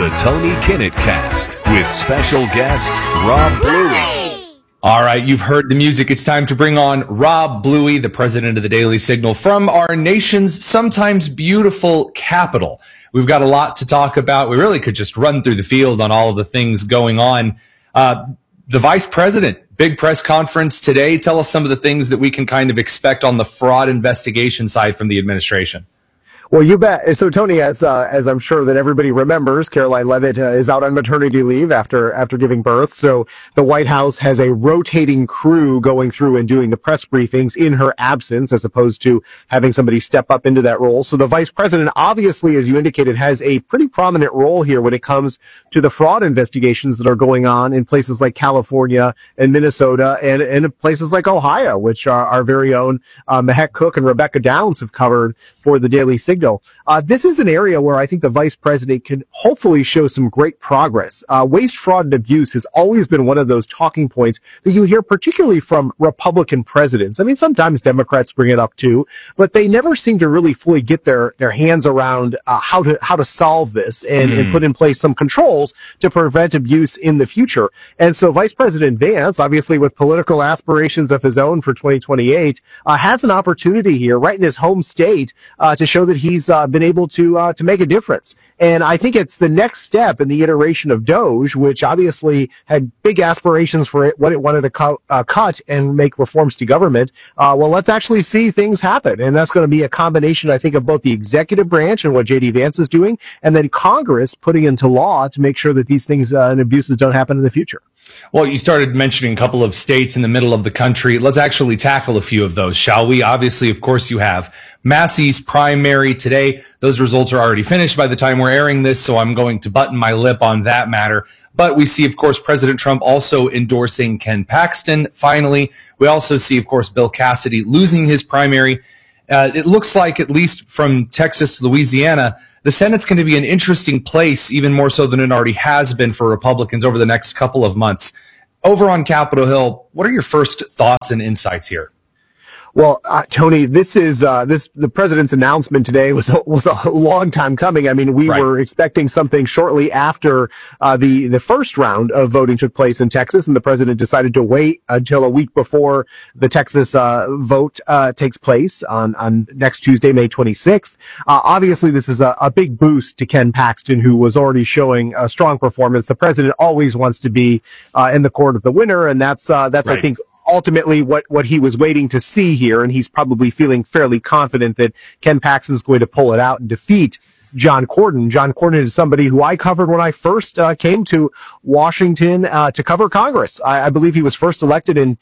the Tony Kinnett Cast with special guest Rob Bluey. All right, you've heard the music. It's time to bring on Rob Bluey, the president of the Daily Signal, from our nation's sometimes beautiful capital. We've got a lot to talk about. We really could just run through the field on all of the things going on. The vice president, big press conference today. Tell us some of the things that we can kind of expect on the fraud investigation side from the administration. Well, you bet. So, Tony, as I'm sure that everybody remembers, Caroline Leavitt is out on maternity leave after giving birth. So the White House has a rotating crew going through and doing the press briefings in her absence, as opposed to having somebody step up into that role. So the vice president, obviously, as you indicated, has a pretty prominent role here when it comes to the fraud investigations that are going on in places like California and Minnesota and in places like Ohio, which our very own Mehek Cook and Rebecca Downs have covered for the Daily Signal. This is an area where I think the vice president can hopefully show some great progress. Waste, fraud, and abuse has always been one of those talking points that you hear particularly from Republican presidents. I mean, sometimes Democrats bring it up too, but they never seem to really fully get their hands around how to solve this and put in place some controls to prevent abuse in the future. And so Vice President Vance, obviously with political aspirations of his own for 2028, has an opportunity here right in his home state to show that he's been able to make a difference. And I think it's the next step in the iteration of DOGE, which obviously had big aspirations for what it wanted to cut and make reforms to government. Well, let's actually see things happen. And that's going to be a combination, I think, of both the executive branch and what J.D. Vance is doing, and then Congress putting into law to make sure that these things and abuses don't happen in the future. Well, you started mentioning a couple of states in the middle of the country. Let's actually tackle a few of those, shall we? Obviously, of course, you have Massey's primary today. Those results are already finished by the time we're airing this, so I'm going to button my lip on that matter. But we see, of course, President Trump also endorsing Ken Paxton. Finally, we also see, of course, Bill Cassidy losing his primary. It looks like, at least from Texas to Louisiana, the Senate's going to be an interesting place, even more so than it already has been for Republicans over the next couple of months. Over on Capitol Hill, what are your first thoughts and insights here? Well, Tony, this is the president's announcement today was a long time coming. I mean, we were expecting something shortly after the first round of voting took place in Texas, and the president decided to wait until a week before the Texas vote takes place on next Tuesday, May 26th. Obviously, this is a big boost to Ken Paxton, who was already showing a strong performance. The president always wants to be in the court of the winner, and that's right. I think, ultimately what he was waiting to see here, and he's probably feeling fairly confident that Ken Paxton's going to pull it out and defeat John Cornyn. John Cornyn is somebody who I covered when I first came to Washington to cover Congress. I believe he was first elected in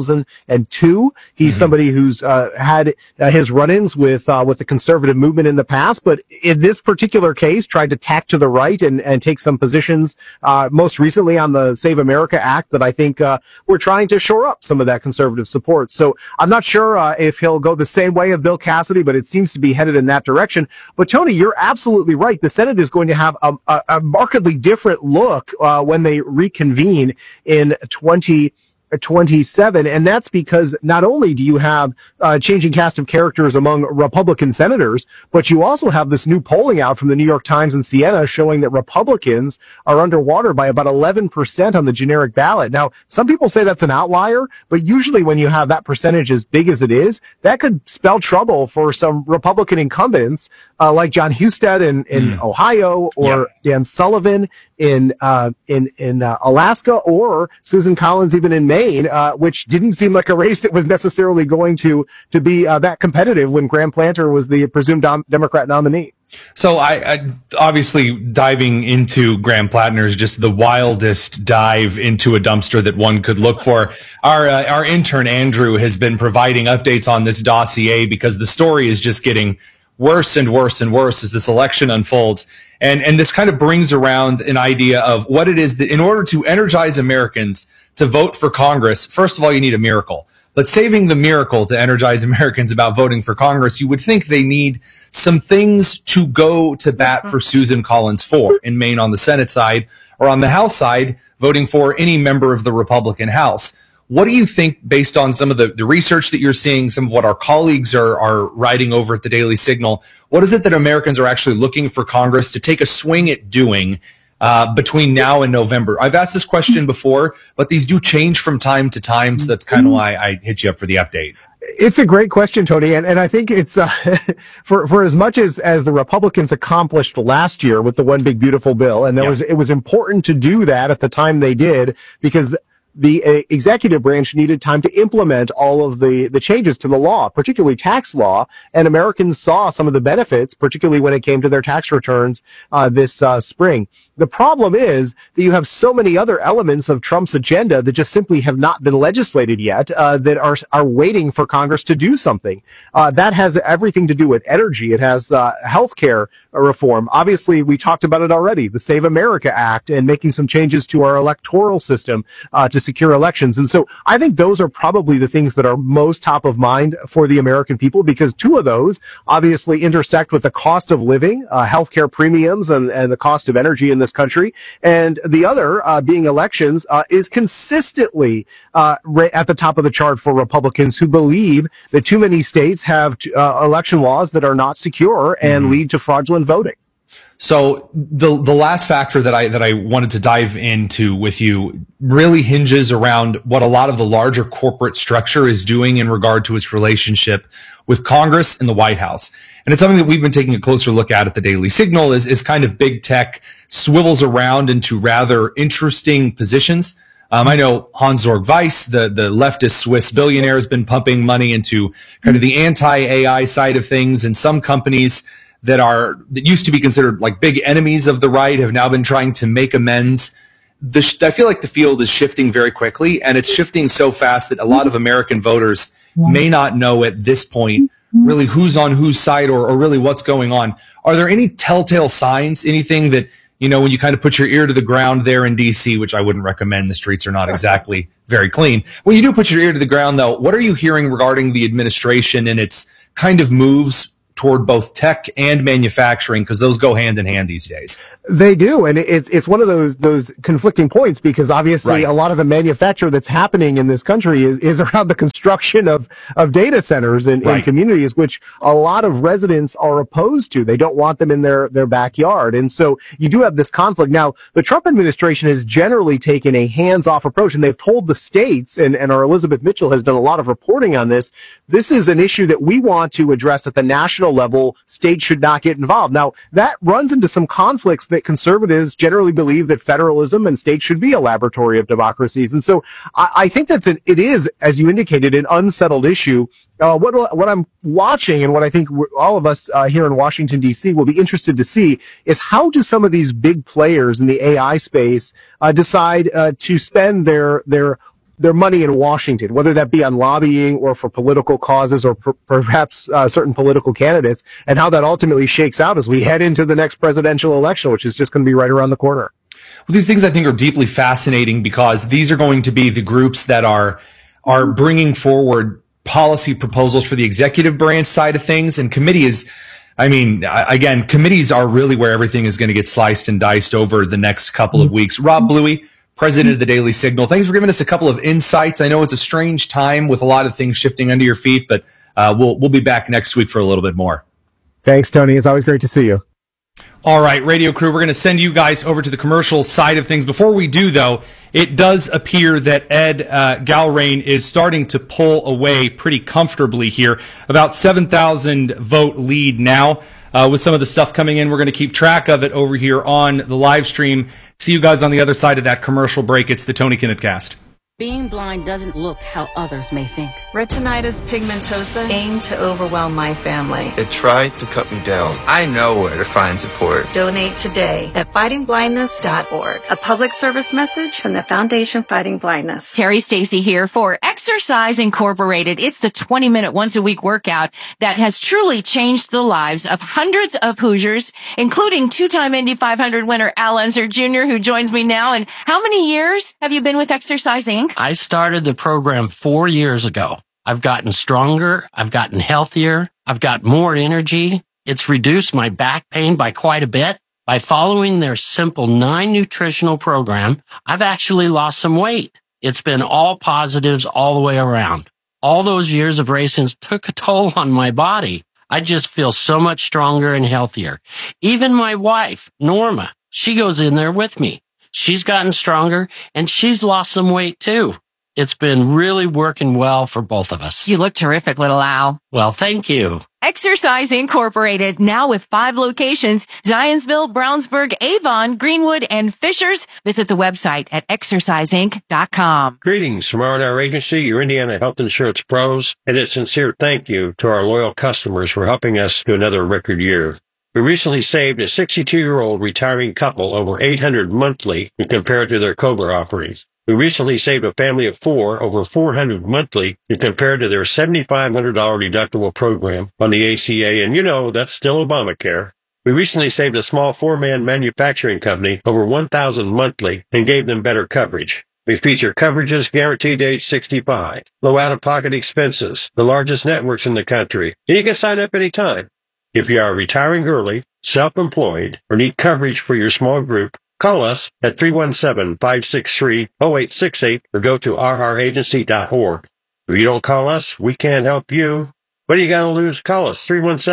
2002. He's somebody who's had his run-ins with the conservative movement in the past, but in this particular case, tried to tack to the right and take some positions, most recently on the Save America Act that I think we're trying to shore up some of that conservative support. So I'm not sure if he'll go the same way of Bill Cassidy, but it seems to be headed in that direction. But Tony, you're absolutely right. The Senate is going to have a markedly different look when they reconvene in 2027, and that's because not only do you have changing cast of characters among Republican senators, but you also have this new polling out from the New York Times and Siena showing that Republicans are underwater by about 11% on the generic ballot. Now, some people say that's an outlier, but usually when you have that percentage as big as it is, that could spell trouble for some Republican incumbents like John Husted in Ohio, or Dan Sullivan in Alaska, or Susan Collins even in Maine, which didn't seem like a race that was necessarily going to be that competitive when Graham Planter was the presumed Democrat nominee. So I obviously diving into Graham Plattner is just the wildest dive into a dumpster that one could look for. Our intern Andrew has been providing updates on this dossier because the story is just getting worse and worse and worse as this election unfolds. And this kind of brings around an idea of what it is that in order to energize Americans to vote for Congress, first of all, you need a miracle. But saving the miracle to energize Americans about voting for Congress, you would think they need some things to go to bat for Susan Collins for in Maine on the Senate side, or on the House side, voting for any member of the Republican House. What do you think, based on some of the research that you're seeing, some of what our colleagues are writing over at the Daily Signal, what is it that Americans are actually looking for Congress to take a swing at doing between now and November? I've asked this question before, but these do change from time to time, so that's kind of why I hit you up for the update. It's a great question, Tony, and I think it's for as much as the Republicans accomplished last year with the One Big Beautiful Bill, and it was important to do that at the time they did, because the executive branch needed time to implement all of the changes to the law, particularly tax law, and Americans saw some of the benefits, particularly when it came to their tax returns this spring. The problem is that you have so many other elements of Trump's agenda that just simply have not been legislated yet, that are waiting for Congress to do something. That has everything to do with energy. It has healthcare reform. Obviously, we talked about it already, the Save America Act, and making some changes to our electoral system to secure elections. And so I think those are probably the things that are most top of mind for the American people, because two of those obviously intersect with the cost of living, healthcare premiums, and the cost of energy in this country. And the other, being elections, is consistently at the top of the chart for Republicans who believe that too many states have election laws that are not secure and lead to fraudulent voting. So the last factor that I wanted to dive into with you really hinges around what a lot of the larger corporate structure is doing in regard to its relationship with Congress and the White House. And it's something that we've been taking a closer look at the Daily Signal is kind of big tech swivels around into rather interesting positions. I know Hans-Jörg Weiss, the leftist Swiss billionaire, has been pumping money into kind of the anti-AI side of things, and some companies that used to be considered like big enemies of the right have now been trying to make amends. I feel like the field is shifting very quickly, and it's shifting so fast that a lot of American voters may not know at this point really who's on whose side or really what's going on. Are there any telltale signs, anything that, when you kind of put your ear to the ground there in D.C., which I wouldn't recommend, the streets are not exactly very clean. When you do put your ear to the ground, though, what are you hearing regarding the administration and its kind of moves toward both tech and manufacturing, because those go hand in hand these days? They do, and it's one of those conflicting points, because obviously a lot of the manufacture that's happening in this country is around the construction of data centers in communities, which a lot of residents are opposed to. They don't want them in their backyard, and so you do have this conflict. Now, the Trump administration has generally taken a hands-off approach, and they've told the states, and our Elizabeth Mitchell has done a lot of reporting on this. This is an issue that we want to address at the national level. States should not get involved. Now, that runs into some conflicts that conservatives generally believe that federalism and states should be a laboratory of democracies. And so I think it is, as you indicated, an unsettled issue. What I'm watching, and what I think all of us here in Washington, D.C. will be interested to see, is how do some of these big players in the AI space decide to spend their money in Washington, whether that be on lobbying or for political causes or perhaps certain political candidates, and how that ultimately shakes out as we head into the next presidential election, which is just going to be right around the corner. Well, these things I think are deeply fascinating, because these are going to be the groups that are bringing forward policy proposals for the executive branch side of things, and committees are really where everything is going to get sliced and diced over the next couple of weeks. Rob Bluey, president of the Daily Signal, thanks for giving us a couple of insights. I know it's a strange time with a lot of things shifting under your feet, but we'll be back next week for a little bit more. Thanks, Tony. It's always great to see you. All right, radio crew, we're going to send you guys over to the commercial side of things. Before we do, though, it does appear that Ed Gallrein is starting to pull away pretty comfortably here. About 7,000 vote lead now. With some of the stuff coming in, we're going to keep track of it over here on the live stream. See you guys on the other side of that commercial break. It's the Tony Kinnett Cast. Being blind doesn't look how others may think. Retinitis pigmentosa aimed to overwhelm my family. It tried to cut me down. I know where to find support. Donate today at fightingblindness.org. A public service message from the Foundation Fighting Blindness. Terry Stacy here for Exercise Incorporated. It's the 20-minute once-a-week workout that has truly changed the lives of hundreds of Hoosiers, including two-time Indy 500 winner Al Unser Jr., who joins me now. And how many years have you been with Exercise Inc.? I started the program 4 years ago. I've gotten stronger. I've gotten healthier. I've got more energy. It's reduced my back pain by quite a bit. By following their simple 9 nutritional program, I've actually lost some weight. It's been all positives all the way around. All those years of racing took a toll on my body. I just feel so much stronger and healthier. Even my wife, Norma, She goes in there with me. She's gotten stronger, and she's lost some weight, too. It's been really working well for both of us. You look terrific, little Al. Well, thank you. Exercise Incorporated, now with 5 locations, Zionsville, Brownsburg, Avon, Greenwood, and Fishers. Visit the website at exerciseinc.com. Greetings from R&R Agency, your Indiana health insurance pros, and a sincere thank you to our loyal customers for helping us to another record year. We recently saved a 62-year-old retiring couple over $800 monthly when compared to their COBRA offerings. We recently saved a family of 4 over $400 monthly when compared to their $7,500 deductible program on the ACA, and you know, that's still Obamacare. We recently saved a small 4-man manufacturing company over $1,000 monthly and gave them better coverage. We feature coverages guaranteed to age 65, low out-of-pocket expenses, the largest networks in the country, and you can sign up anytime. If you are retiring early, self-employed, or need coverage for your small group, call us at 317-563-0868 or go to rragency.org. If you don't call us, we can't help you. What are you going to lose? Call us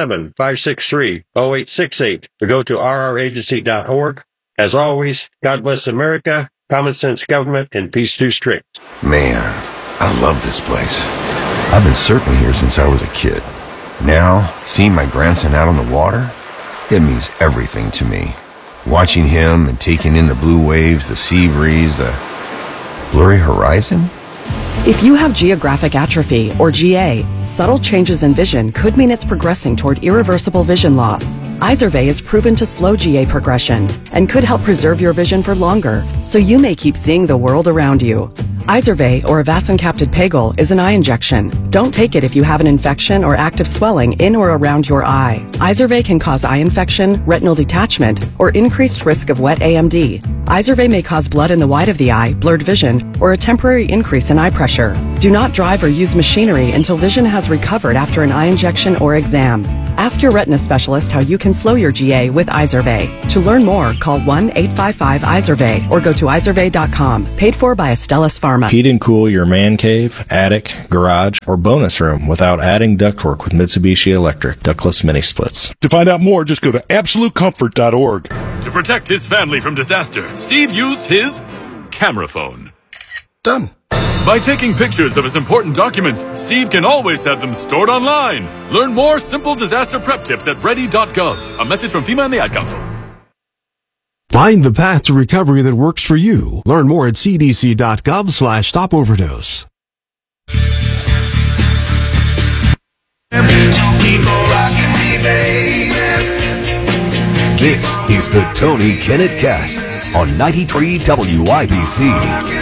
317-563-0868 or go to rragency.org. As always, God bless America, common sense government, and peace too strict. Man, I love this place. I've been surfing here since I was a kid. Now, seeing my grandson out on the water, it means everything to me. Watching him and taking in the blue waves, the sea breeze, the blurry horizon. If you have geographic atrophy, or GA, subtle changes in vision could mean it's progressing toward irreversible vision loss. Izervay is proven to slow GA progression and could help preserve your vision for longer, so you may keep seeing the world around you. Izervay, or avacincaptad pegol, is an eye injection. Don't take it if you have an infection or active swelling in or around your eye. Izervay can cause eye infection, retinal detachment, or increased risk of wet AMD. Izervay may cause blood in the white of the eye, blurred vision, or a temporary increase in eye pressure. Do not drive or use machinery until vision has recovered after an eye injection or exam. Ask your retina specialist how you can slow your GA with Izervay. To learn more, call 1-855-IZERVAY or go to izervay.com. Paid for by Astellas Pharma. Heat and cool your man cave, attic, garage, or bonus room without adding ductwork with Mitsubishi Electric ductless mini splits. To find out more, just go to absolutecomfort.org. To protect his family from disaster, Steve used his camera phone. Done. By taking pictures of his important documents, Steve can always have them stored online. Learn more simple disaster prep tips at ready.gov. A message from FEMA and the Ad Council. Find the path to recovery that works for you. Learn more at cdc.gov/stopoverdose. This is the Tony Kinnett Cast on 93 WIBC.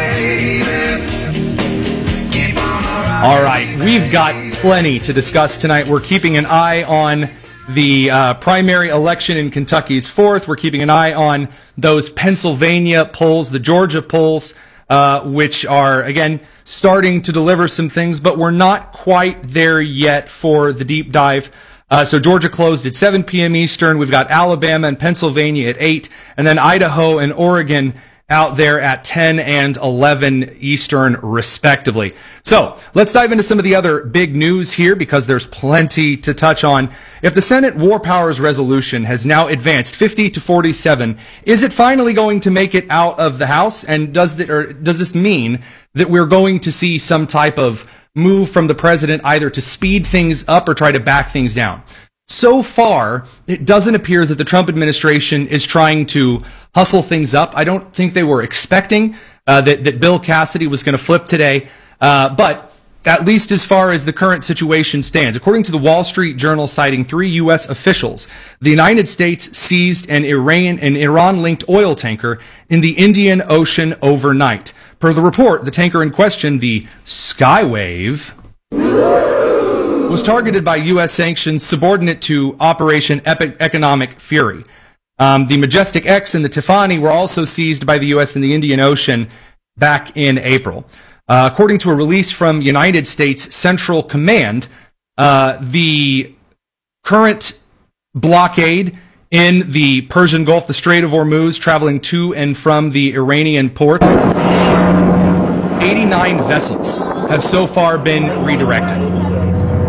All right, we've got plenty to discuss tonight. We're keeping an eye on the primary election in Kentucky's 4th. We're keeping an eye on those Pennsylvania polls, the Georgia polls, which are, again, starting to deliver some things, but we're not quite there yet for the deep dive. So Georgia closed at 7 p.m. Eastern. We've got Alabama and Pennsylvania at 8, and then Idaho and Oregon out there at 10 and 11 Eastern, respectively. So let's dive into some of the other big news here because there's plenty to touch on. If the Senate War Powers Resolution has now advanced 50 to 47, is it finally going to make it out of the House? And does this mean that we're going to see some type of move from the president either to speed things up or try to back things down? So far, it doesn't appear that the Trump administration is trying to hustle things up. I don't think they were expecting that Bill Cassidy was going to flip today, but at least as far as the current situation stands. According to the Wall Street Journal citing 3 U.S. officials, the United States seized an Iran-linked oil tanker in the Indian Ocean overnight. Per the report, the tanker in question, the Skywave, was targeted by U.S. sanctions subordinate to Operation Economic Fury. The Majestic X and the Tiffany were also seized by the U.S. in the Indian Ocean back in April. According to a release from United States Central Command, the current blockade in the Persian Gulf, the Strait of Hormuz, traveling to and from the Iranian ports, 89 vessels have so far been redirected.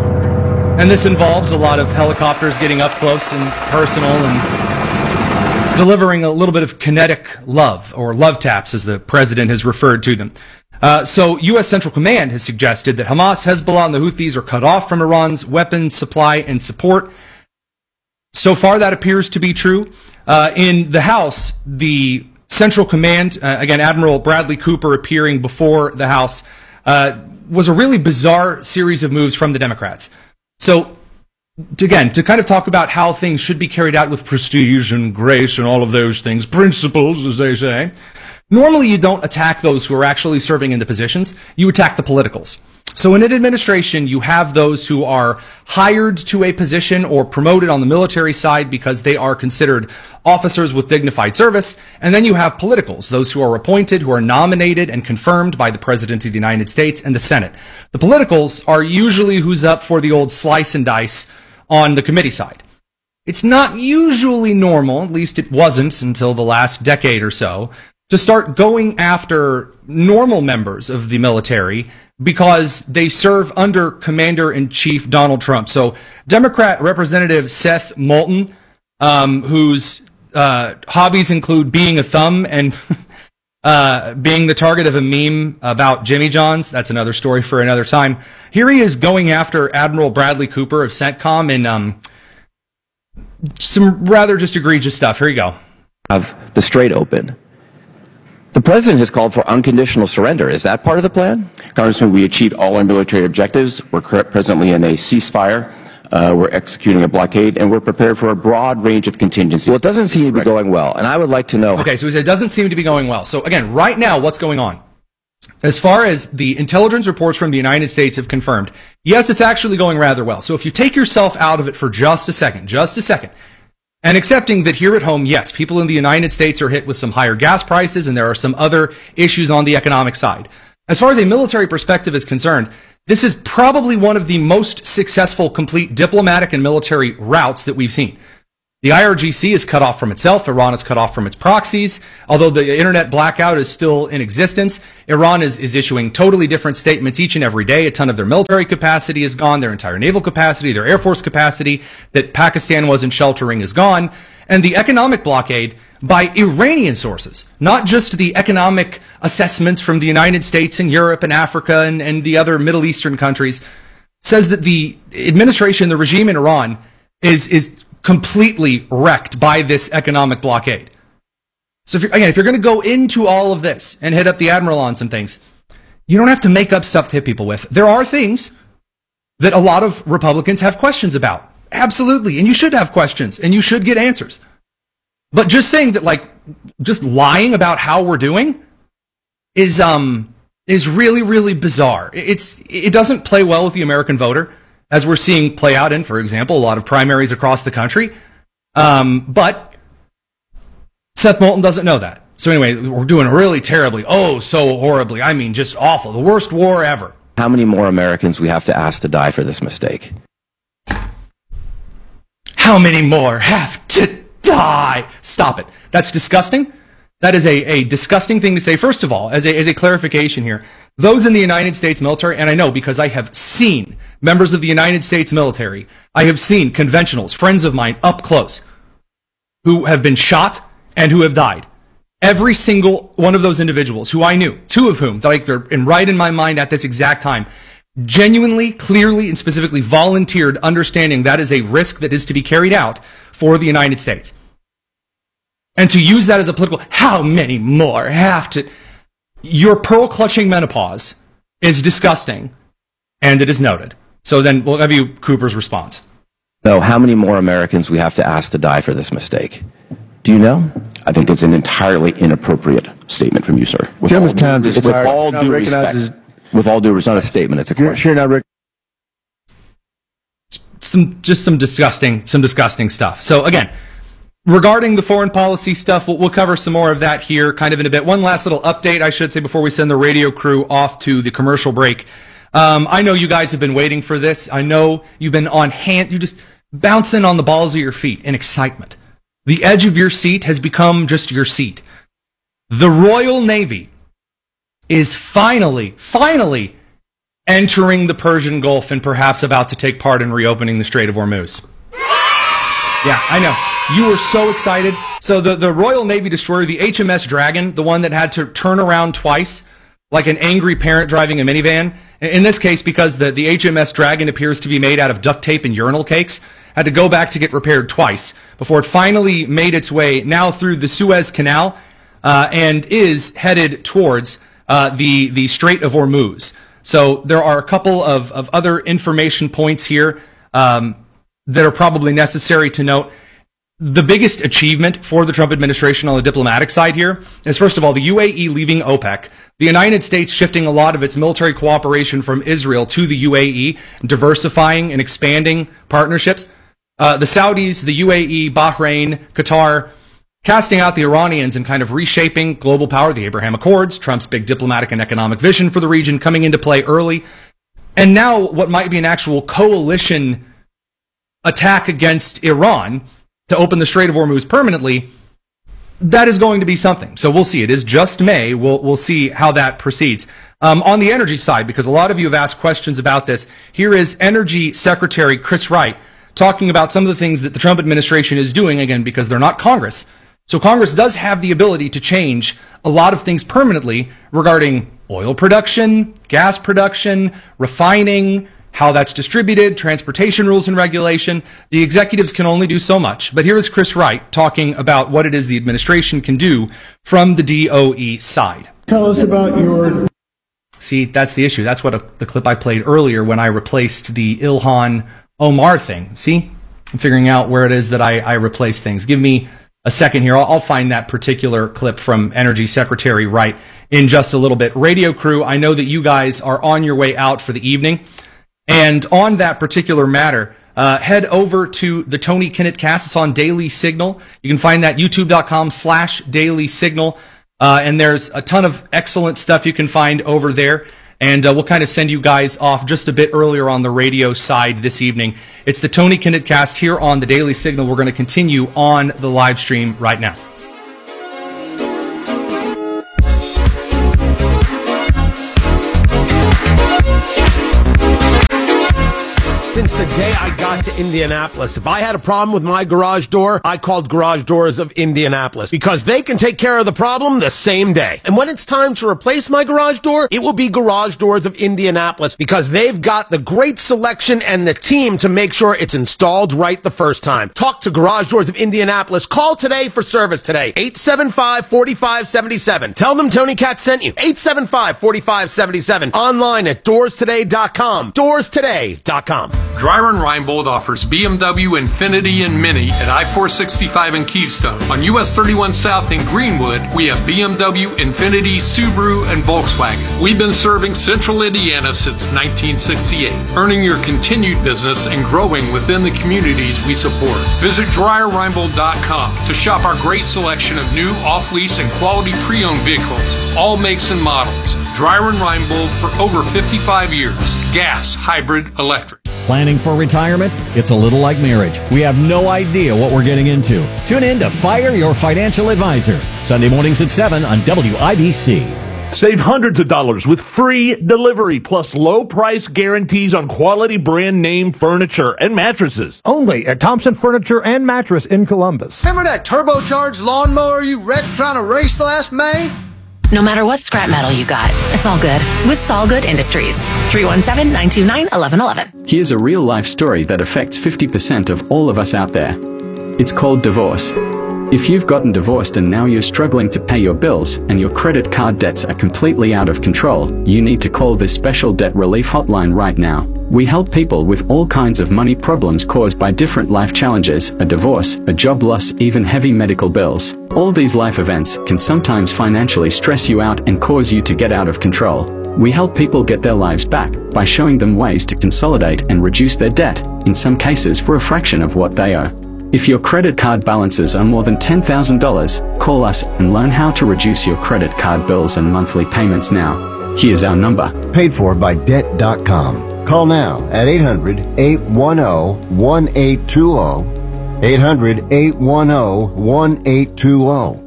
And this involves a lot of helicopters getting up close and personal and delivering a little bit of kinetic love, or love taps as the president has referred to them. So U.S. Central Command has suggested that Hamas, Hezbollah, and the Houthis are cut off from Iran's weapons supply and support. So far, that appears to be true. In the House, the Central Command, again, Admiral Bradley Cooper appearing before the House, was a really bizarre series of moves from the Democrats. So, to kind of talk about how things should be carried out with prestige and grace and all of those things, principles, as they say. Normally, you don't attack those who are actually serving in the positions. You attack the politicals. So in an administration, you have those who are hired to a position or promoted on the military side because they are considered officers with dignified service. And then you have politicals, those who are appointed, who are nominated and confirmed by the President of the United States and the Senate. The politicals are usually who's up for the old slice and dice on the committee side. It's not usually normal, at least it wasn't until the last decade or so, to start going after normal members of the military because they serve under Commander-in-Chief Donald Trump. So Democrat Representative Seth Moulton, whose hobbies include being a thumb and being the target of a meme about Jimmy John's. That's another story for another time. Here he is going after Admiral Bradley Cooper of CENTCOM in some rather just egregious stuff. Here you go. Of the Strait open. The president has called for unconditional surrender. Is that part of the plan? Congressman, we achieved all our military objectives. We're presently in a ceasefire. We're executing a blockade, and we're prepared for a broad range of contingencies. Well, it doesn't seem to be going well, and I would like to know... Okay, so he said it doesn't seem to be going well. So again, right now, what's going on? As far as the intelligence reports from the United States have confirmed, yes, it's actually going rather well. So if you take yourself out of it for just a second, and accepting that here at home, yes, people in the United States are hit with some higher gas prices and there are some other issues on the economic side. As far as a military perspective is concerned, this is probably one of the most successful complete diplomatic and military routes that we've seen. The IRGC is cut off from itself. Iran is cut off from its proxies. Although the internet blackout is still in existence, Iran is issuing totally different statements each and every day. A ton of their military capacity is gone. Their entire naval capacity, their air force capacity that Pakistan wasn't sheltering is gone. And the economic blockade by Iranian sources, not just the economic assessments from the United States and Europe and Africa and the other Middle Eastern countries, says that the administration, the regime in Iran is completely wrecked by this economic blockade. So if you're going to go into all of this and hit up the Admiral on some things, you don't have to make up stuff to hit people with. There are things that a lot of Republicans have questions about. Absolutely. And you should have questions and you should get answers. But just saying that, just lying about how we're doing is really, really bizarre. It doesn't play well with the American voter, as we're seeing play out in, for example, a lot of primaries across the country. But Seth Moulton doesn't know that. So anyway, we're doing really terribly. Oh, so horribly. I mean, just awful. The worst war ever. How many more Americans we have to ask to die for this mistake? How many more have to die? Stop it. That's disgusting. That is a disgusting thing to say. First of all, as a clarification here, those in the United States military, and I know because I have seen members of the United States military, I have seen conventionals, friends of mine up close, who have been shot and who have died. Every single one of those individuals who I knew, two of whom, they're right in my mind at this exact time, genuinely, clearly, and specifically volunteered, understanding that is a risk that is to be carried out for the United States. And to use that as a political, how many more have to... Your pearl-clutching menopause is disgusting, and it is noted. So then we'll have you Cooper's response. No, how many more Americans we have to ask to die for this mistake? Do you know? I think it's an entirely inappropriate statement from you, sir. With all due respect. With all due respect, it's not a statement, it's a question. Some disgusting stuff. So again, regarding the foreign policy stuff, we'll cover some more of that here kind of in a bit. One last little update, I should say, before we send the radio crew off to the commercial break. I know you guys have been waiting for this. I know you've been on hand. You're just bouncing on the balls of your feet in excitement. The edge of your seat has become just your seat. The Royal Navy is finally entering the Persian Gulf and perhaps about to take part in reopening the Strait of Hormuz. Yeah, I know. You were so excited. So the Royal Navy destroyer, the HMS Dragon, the one that had to turn around twice, like an angry parent driving a minivan. In this case, because the HMS Dragon appears to be made out of duct tape and urinal cakes, had to go back to get repaired twice before it finally made its way now through the Suez Canal and is headed towards the Strait of Hormuz. So there are a couple of other information points here that are probably necessary to note. The biggest achievement for the Trump administration on the diplomatic side here is, first of all, the UAE leaving OPEC, the United States shifting a lot of its military cooperation from Israel to the UAE, diversifying and expanding partnerships. The Saudis, the UAE, Bahrain, Qatar, casting out the Iranians and kind of reshaping global power, the Abraham Accords, Trump's big diplomatic and economic vision for the region coming into play early. And now what might be an actual coalition attack against Iran to open the Strait of Hormuz permanently, that is going to be something. So we'll see. It is just May. We'll see how that proceeds. On the energy side, because a lot of you have asked questions about this, here is Energy Secretary Chris Wright talking about some of the things that the Trump administration is doing, again, because they're not Congress. So Congress does have the ability to change a lot of things permanently regarding oil production, gas production, refining, how that's distributed, transportation rules and regulation. The executives can only do so much. But here is Chris Wright talking about what it is the administration can do from the DOE side. Tell us about your... See, that's the issue. That's what the clip I played earlier when I replaced the Ilhan Omar thing. See? I'm figuring out where it is that I replace things. Give me a second here. I'll find that particular clip from Energy Secretary Wright in just a little bit. Radio crew, I know that you guys are on your way out for the evening. And on that particular matter, head over to the Tony Kinnett cast. It's on Daily Signal. You can find that youtube.com/Daily Signal. And there's a ton of excellent stuff you can find over there. And we'll kind of send you guys off just a bit earlier on the radio side this evening. It's the Tony Kinnett cast here on the Daily Signal. We're going to continue on the live stream right now. Since the day I got to Indianapolis, if I had a problem with my garage door, I called Garage Doors of Indianapolis because they can take care of the problem the same day. And when it's time to replace my garage door, it will be Garage Doors of Indianapolis because they've got the great selection and the team to make sure it's installed right the first time. Talk to Garage Doors of Indianapolis. Call today for service today. 875-4577. Tell them Tony Katz sent you. 875-4577. Online at doorstoday.com. Doorstoday.com. Dryron Reinbold offers BMW, Infiniti, and Mini at I-465 in Keystone. On US 31 South in Greenwood, we have BMW, Infiniti, Subaru, and Volkswagen. We've been serving Central Indiana since 1968, earning your continued business and growing within the communities we support. Visit DryerReinbold.com to shop our great selection of new, off-lease, and quality pre-owned vehicles, all makes and models. Dryer and Reinbold for over 55 years. Gas, hybrid, electric. Planning for retirement? It's a little like marriage. We have no idea what we're getting into. Tune in to Fire Your Financial Advisor, Sunday mornings at 7 on WIBC. Save hundreds of dollars with free delivery plus low price guarantees on quality brand name furniture and mattresses. Only at Thompson Furniture and Mattress in Columbus. Remember that turbocharged lawnmower you wrecked trying to race last May? No matter what scrap metal you got, it's all good with Solgood Industries. 317-929-1111. Here's a real-life story that affects 50% of all of us out there. It's called divorce. If you've gotten divorced and now you're struggling to pay your bills and your credit card debts are completely out of control, you need to call this special debt relief hotline right now. We help people with all kinds of money problems caused by different life challenges, a divorce, a job loss, even heavy medical bills. All these life events can sometimes financially stress you out and cause you to get out of control. We help people get their lives back by showing them ways to consolidate and reduce their debt, in some cases for a fraction of what they owe. If your credit card balances are more than $10,000, call us and learn how to reduce your credit card bills and monthly payments now. Here's our number. Paid for by Debt.com. Call now at 800-810-1820. 800-810-1820.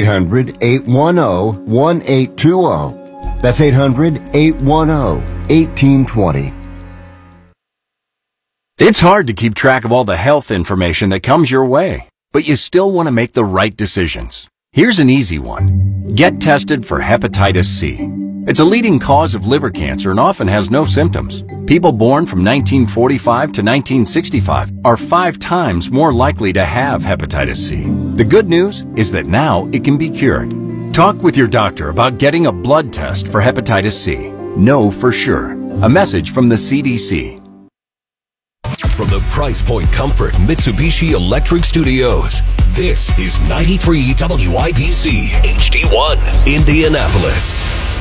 800-810-1820. That's 800-810-1820. It's hard to keep track of all the health information that comes your way, but you still want to make the right decisions. Here's an easy one. Get tested for hepatitis C. It's a leading cause of liver cancer and often has no symptoms. People born from 1945 to 1965 are 5 times more likely to have hepatitis C. The good news is that now it can be cured. Talk with your doctor about getting a blood test for hepatitis C. Know for sure. A message from the CDC. From the Price Point Comfort Mitsubishi Electric Studios, this is 93 WIBC HD1, Indianapolis.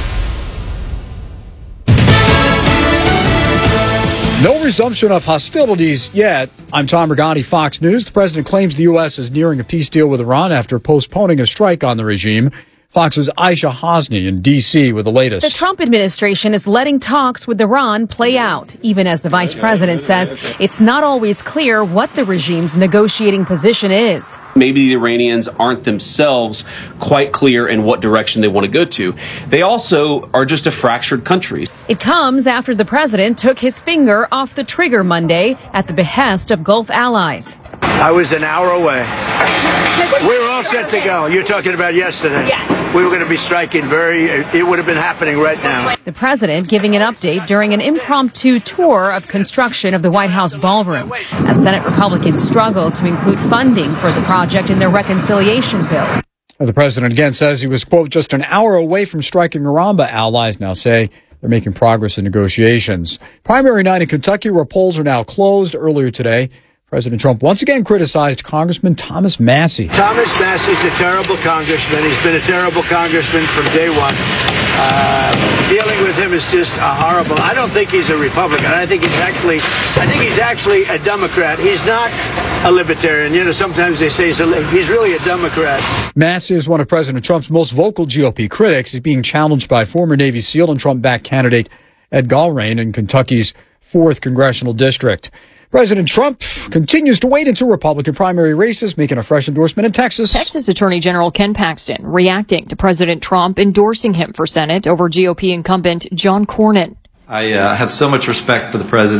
No resumption of hostilities yet. I'm Tom Regani, Fox News. The president claims the U.S. is nearing a peace deal with Iran after postponing a strike on the regime. Fox's Aisha Hosni in D.C. with the latest. The Trump administration is letting talks with Iran play out, even as the vice president says it's not always clear what the regime's negotiating position is. Maybe the Iranians aren't themselves quite clear in what direction they want to go to. They also are just a fractured country. It comes after the president took his finger off the trigger Monday at the behest of Gulf allies. I was an hour away. We were all set to go. You're talking about yesterday. Yes. We were going to be striking it would have been happening right now. The president giving an update during an impromptu tour of construction of the White House ballroom as Senate Republicans struggle to include funding for the project in their reconciliation bill. The president again says he was, quote, just an hour away from striking Iran, but allies now say they're making progress in negotiations. Primary night in Kentucky, where polls are now closed. Earlier today, President Trump once again criticized Congressman Thomas Massie. Thomas Massie's a terrible congressman. He's been a terrible congressman from day one. Dealing with him is just horrible. I don't think he's a Republican. I think he's actually a Democrat. He's not a libertarian. You know, sometimes they say he's really a Democrat. Massie is one of President Trump's most vocal GOP critics. He's being challenged by former Navy SEAL and Trump-backed candidate Ed Galbraith in Kentucky's 4th congressional district. President Trump continues to wait until Republican primary races, making a fresh endorsement in Texas. Texas Attorney General Ken Paxton reacting to President Trump endorsing him for Senate over GOP incumbent John Cornyn. I have so much respect for the president.